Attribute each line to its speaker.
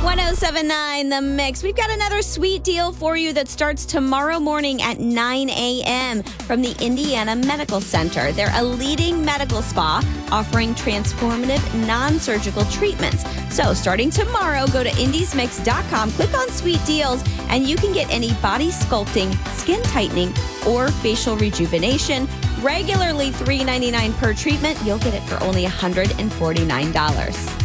Speaker 1: 1079 The Mix. We've got another sweet deal for you that starts tomorrow morning at 9 a.m. from the Indiana Medical Center. They're a leading medical spa offering transformative non-surgical treatments. So starting tomorrow, go to indiesmix.com, click on sweet deals, and you can get any body sculpting, skin tightening, or facial rejuvenation. Regularly $3.99 per treatment. You'll get it for only $149.